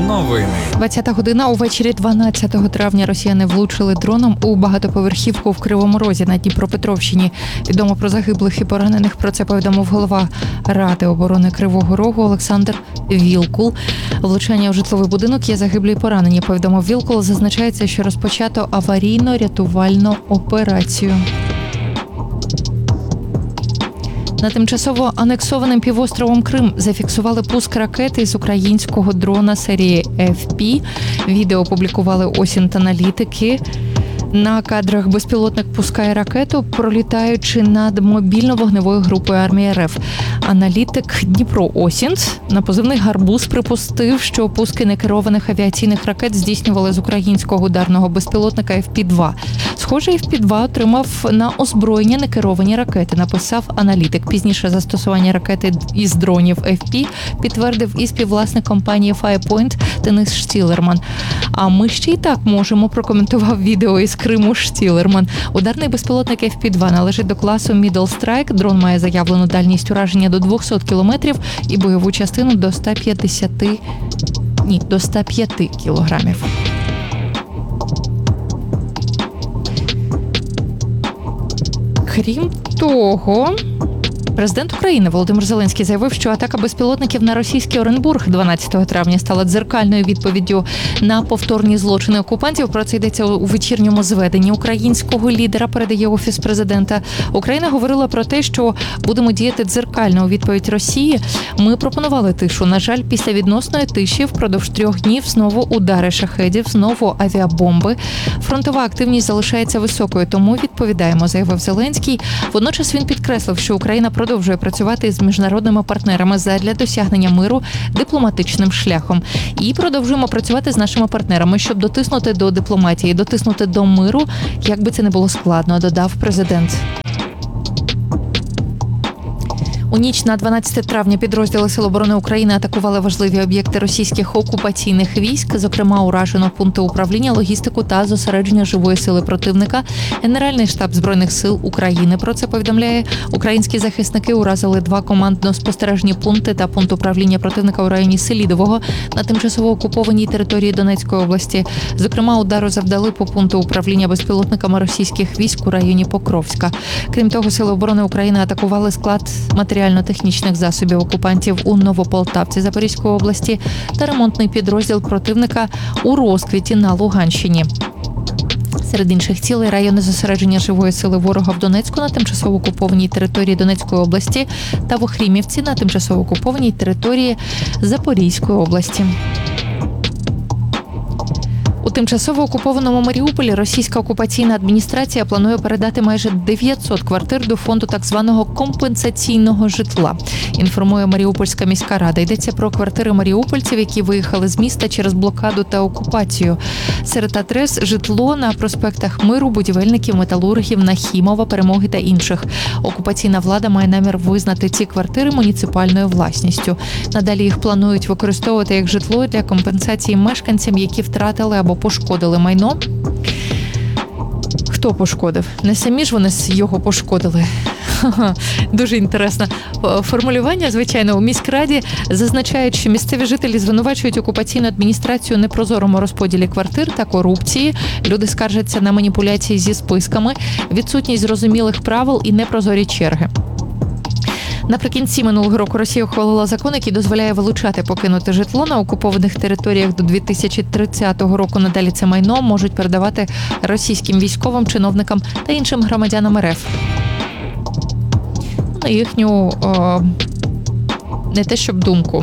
Новини. 20 година. Увечері 12 травня росіяни влучили дроном у багатоповерхівку в Кривому Розі на Дніпропетровщині. Відомо про загиблих і поранених. Про це повідомив голова Ради оборони Кривого Рогу Олександр Вілкул. Влучання у житловий будинок, є загиблі і поранені, повідомив Вілкул. Зазначається, що розпочато аварійно-рятувальну операцію. На тимчасово анексованим півостровом Крим зафіксували пуск ракети з українського дрона серії FP. Відео опублікували осінт-аналітики. На кадрах безпілотник пускає ракету, пролітаючи над мобільно-вогневою групою армії РФ. Аналітик Дніпро Осінт на позивний «Гарбуз» припустив, що пуски некерованих авіаційних ракет здійснювали з українського ударного безпілотника FP-2. Схоже, FP-2 отримав на озброєння некеровані ракети, написав аналітик. Пізніше застосування ракети із дронів FP підтвердив і співвласник компанії Firepoint Денис Штілерман. А ми ще й так можемо, прокоментував відео із Криму Штілерман. Ударний безпілотник FP-2 належить до класу Middle Strike. Дрон має заявлену дальність ураження до 200 кілометрів і бойову частину до 105 кілограмів. Крім того, президент України Володимир Зеленський заявив, що атака безпілотників на російський Оренбург 12 травня стала дзеркальною відповіддю на повторні злочини окупантів. Про це йдеться у вечірньому зведенні українського лідера, передає Офіс президента. Україна говорила про те, що будемо діяти дзеркально у відповідь Росії. Ми пропонували тишу. На жаль, після відносної тиші впродовж 3 днів знову удари шахедів, знову авіабомби. Фронтова активність залишається високою, тому відповідаємо, заявив Зеленський. Водночас він підкреслив, що Україна продовжує працювати з міжнародними партнерами задля досягнення миру дипломатичним шляхом. І продовжуємо працювати з нашими партнерами, щоб дотиснути до дипломатії, дотиснути до миру, як би це не було складно, додав президент. У ніч на 12 травня підрозділи Сил оборони України атакували важливі об'єкти російських окупаційних військ, зокрема уражено пункти управління, логістику та зосередження живої сили противника. Генеральний штаб Збройних сил України про це повідомляє. Українські захисники уразили 2 командно-спостережні пункти та пункт управління противника у районі Селідового на тимчасово окупованій території Донецької області. Зокрема, удару завдали по пункту управління безпілотниками російських військ у районі Покровська. Крім того, Сили оборони України атакували склад матеріально-технічних засобів окупантів у Новополтавці Запорізької області та ремонтний підрозділ противника у Розквіті на Луганщині. Серед інших цілей райони зосередження живої сили ворога в Донецьку на тимчасово окупованій території Донецької області та в Охрімівці на тимчасово окупованій території Запорізької області. У тимчасово окупованому Маріуполі російська окупаційна адміністрація планує передати майже 900 квартир до фонду так званого компенсаційного житла. Інформує Маріупольська міська рада. Йдеться про квартири маріупольців, які виїхали з міста через блокаду та окупацію. Серед адрес – житло на проспектах Миру, будівельників, металургів, Нахімова, Перемоги та інших. Окупаційна влада має намір визнати ці квартири муніципальною власністю. Надалі їх планують використовувати як житло для компенсації мешканцям, які втратили або пошкодили майно. Хто пошкодив? Не самі ж вони його пошкодили. Дуже інтересне формулювання. Звичайно, у міськраді зазначають, що місцеві жителі звинувачують окупаційну адміністрацію у непрозорому розподілі квартир та корупції. Люди скаржаться на маніпуляції зі списками, відсутність зрозумілих правил і непрозорі черги. Наприкінці минулого року Росія ухвалила закон, який дозволяє вилучати покинуте житло на окупованих територіях до 2030 року. Надалі це майно можуть передавати російським військовим, чиновникам та іншим громадянам РФ. На їхню, не те щоб думку,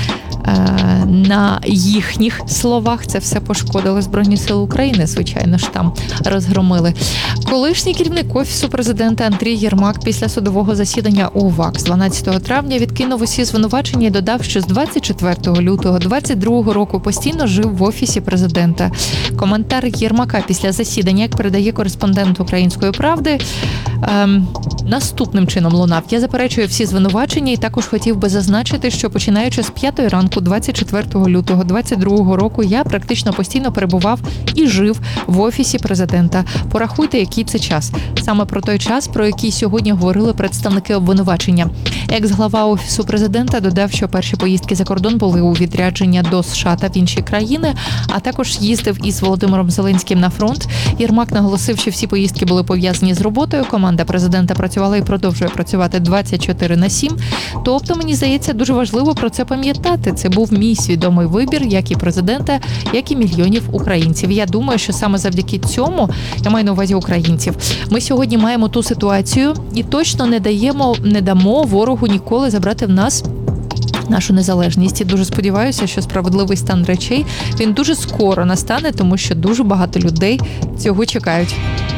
на їхніх словах це все пошкодили Збройні Сили України, звичайно ж там розгромили. Колишній керівник Офісу президента Андрій Єрмак після судового засідання у ВАКС 12 травня відкинув усі звинувачення і додав, що з 24 лютого 2022 року постійно жив в Офісі президента. Коментар Єрмака після засідання, як передає кореспондент «Української правди», наступним чином лунав. Я заперечую всі звинувачення і також хотів би зазначити, що починаючи з 5 ранку 24 лютого 2022 року я практично постійно перебував і жив в офісі президента. Порахуйте, який це час. Саме про той час, про який сьогодні говорили представники обвинувачення. Екс-глава офісу президента додав, що перші поїздки за кордон були у відрядження до США та в інші країни, а також їздив із Володимиром Зеленським на фронт. Єрмак наголосив, що всі поїздки були пов'язані з роботою. Команда президента працювала і продовжує працювати 24/7. Тобто, мені здається, дуже важливо про це пам'ятати. Це був мій свідомий вибір, як і президента, як і мільйонів українців. Я думаю, що саме завдяки цьому, я маю на увазі українців, ми сьогодні маємо ту ситуацію і точно не дамо ворогу ніколи забрати в нас нашу незалежність. І дуже сподіваюся, що справедливий стан речей, він дуже скоро настане, тому що дуже багато людей цього чекають.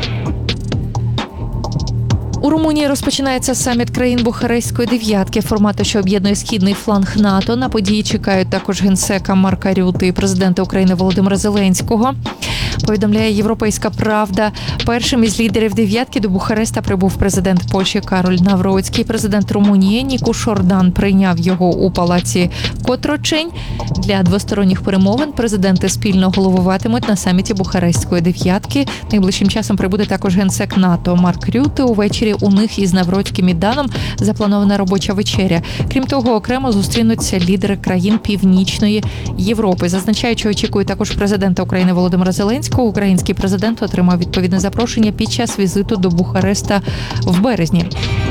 У Румунії розпочинається саміт країн Бухарестської дев'ятки, формату, що об'єднує східний фланг НАТО. На події чекають також генсека Марка Рюти і президента України Володимира Зеленського. Повідомляє «Європейська правда». Першим із лідерів дев'ятки до Бухареста прибув президент Польщі Кароль Навроцький. Президент Румунії Нікуш Ордан прийняв його у палаці Котрочень. Для двосторонніх перемовин президенти спільно головуватимуть на саміті Бухарестської дев'ятки. Найближчим часом прибуде також генсек НАТО Марк Рюте. Увечері у них із Навроцьким і Даном запланована робоча вечеря. Крім того, окремо зустрінуться лідери країн Північної Європи. Зазначаючи, очікує також президента України Володимира Зеленського. Український президент отримав відповідне запрошення під час візиту до Бухареста в березні.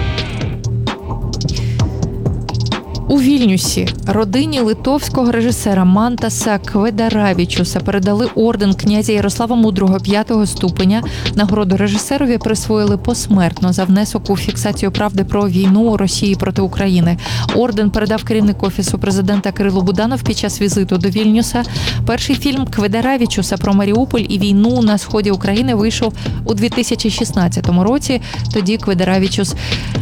У Вільнюсі родині литовського режисера Мантаса Кведаравічуса передали орден князя Ярослава Мудрого 5-го ступеня. Нагороду режисерові присвоїли посмертно за внесок у фіксацію правди про війну Росії проти України. Орден передав керівник офісу президента Кирило Буданов під час візиту до Вільнюса. Перший фільм Кведаравічуса про Маріуполь і війну на сході України вийшов у 2016 році. Тоді Кведаравічус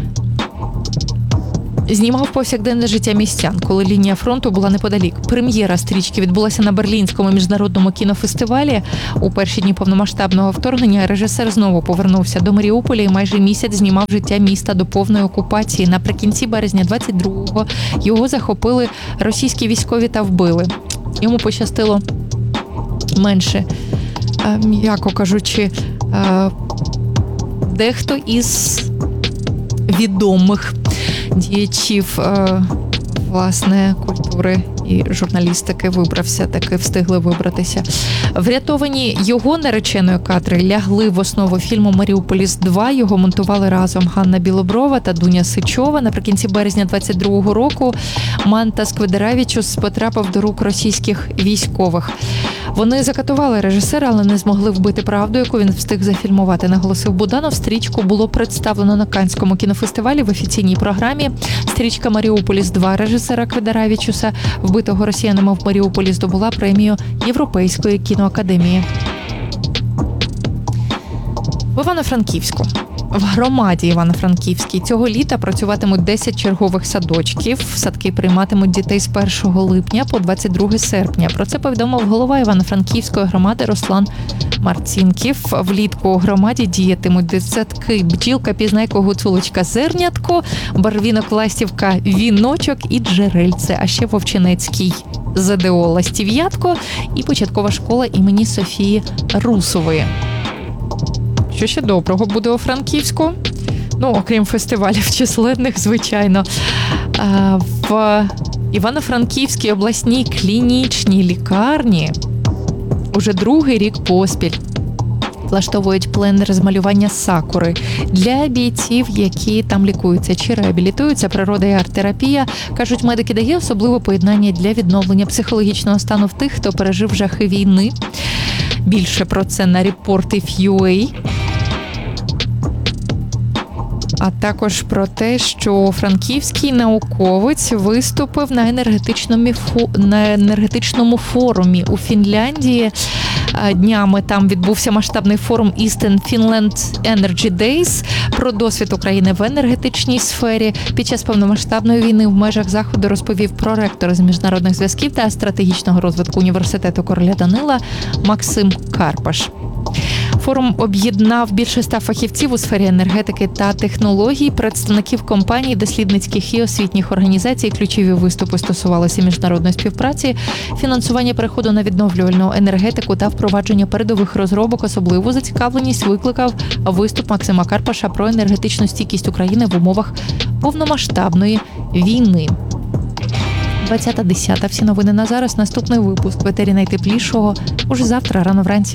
знімав повсякденне життя містян, коли лінія фронту була неподалік. Прем'єра стрічки відбулася на Берлінському міжнародному кінофестивалі. У перші дні повномасштабного вторгнення режисер знову повернувся до Маріуполя і майже місяць знімав життя міста до повної окупації. Наприкінці березня 22-го його захопили російські військові та вбили. Йому пощастило менше, м'яко кажучи, дехто із відомих діячів, власне, культури і журналістики встигли вибратися. Врятовані його нареченою кадри лягли в основу фільму «Маріуполіс-2». Його монтували разом Ганна Білоброва та Дуня Сичова. Наприкінці березня 22-го року Мантас Кведаравічус потрапив до рук російських військових. Вони закатували режисера, але не змогли вбити правду, яку він встиг зафільмувати, наголосив Буданов. Стрічку було представлено на Каннському кінофестивалі в офіційній програмі. Стрічка «Маріуполіс-2» режисера Кведаравічуса, вбитого росіянами в Маріуполі, здобула премію Європейської кіноакадемії. В Івано-Франківську. В громаді Івано-Франківській цього літа працюватимуть 10 чергових садочків. Садки прийматимуть дітей з 1 липня по 22 серпня. Про це повідомив голова Івано-Франківської громади Руслан Марцінків. Влітку у громаді діятимуть дитсадки «Бджілка», «Пізнайко», «Гуцулочка», «Зернятко», «Барвінок», «Ластівка», «Віночок» і «Джерельце», а ще Вовчинецький ЗДО «Ластів'ятко» і початкова школа імені Софії Русової. Що ще доброго буде у Франківську? Окрім фестивалів численних, звичайно. В Івано-Франківській обласній клінічній лікарні уже другий рік поспіль влаштовують пленер з малювання сакури для бійців, які там лікуються чи реабілітуються. Природа і арт-терапія, кажуть медики, дає особливе поєднання для відновлення психологічного стану в тих, хто пережив жахи війни. Більше про це на Reportif.ua. А також про те, що франківський науковець виступив на енергетичному форумі у Фінляндії. Днями там відбувся масштабний форум Eastern Finland Energy Days про досвід України в енергетичній сфері. Під час повномасштабної війни в межах заходу розповів проректор з міжнародних зв'язків та стратегічного розвитку університету короля Данила Максим Карпаш. Форум об'єднав більше 100 фахівців у сфері енергетики та технологій, представників компаній, дослідницьких і освітніх організацій. Ключові виступи стосувалися міжнародної співпраці, фінансування переходу на відновлювальну енергетику та впровадження передових розробок. Особливу зацікавленість викликав виступ Максима Карпаша про енергетичну стійкість України в умовах повномасштабної війни. 20:10. Всі новини на зараз. Наступний випуск в етері найтеплішого уже завтра рано вранці.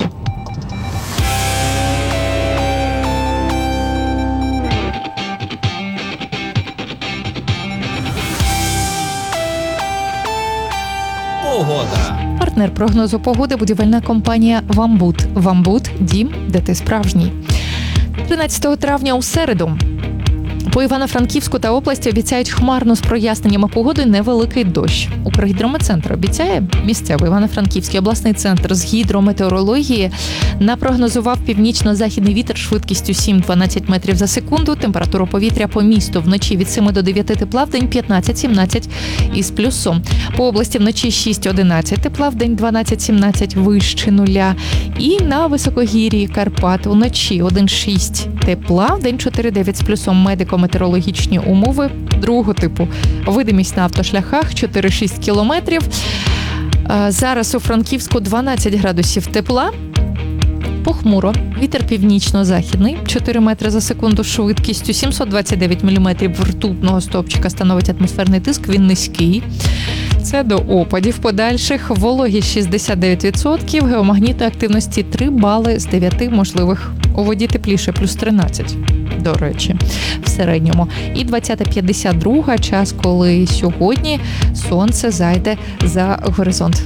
Погода. Партнер прогнозу погоди – будівельна компанія «Вамбут». «Вамбут» – дім, де ти справжній. 13 травня у середу. По Івано-Франківську та області обіцяють хмарно з проясненнями погоди невеликий дощ. Укргідрометцентр обіцяє, місцевий Івано-Франківський обласний центр з гідрометеорології напрогнозував північно-західний вітер швидкістю 7-12 метрів за секунду. Температура повітря по місту вночі від 7 до 9 тепла, в день 15-17 із плюсом. По області вночі 6-11 тепла, в день 12-17 вище нуля. І на високогір'ї Карпат вночі 1-6 тепла, в день 4-9 з плюсом. Медико-метеорологічні умови другого типу. Видимість на автошляхах 4-6 кілометрів. Зараз у Франківську 12 градусів тепла. Похмуро. Вітер північно-західний 4 метри за секунду швидкістю. 729 міліметрів ртутного стовпчика становить атмосферний тиск. Він низький. Це до опадів подальших. Вологість 69%. Геомагнітної активності 3 бали з 9 можливих. У воді тепліше, плюс 13. До речі, в середньому. І 20:52 час, коли сьогодні сонце зайде за горизонт.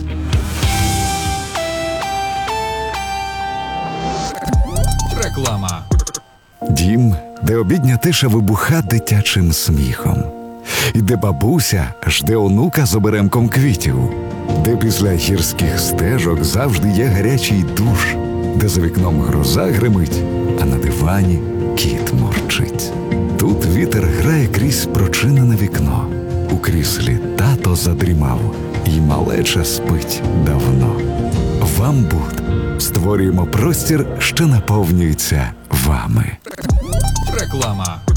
Реклама. Дім, де обідня тиша вибуха дитячим сміхом. І де бабуся жде онука з оберемком квітів. Де після гірських стежок завжди є гарячий душ. Де за вікном гроза гримить, а на дивані кіт мурчить. Тут вітер грає крізь прочинене вікно. У кріслі тато задрімав, і малеча спить давно. «Вамбут» створюємо простір, що наповнюється вами. Реклама.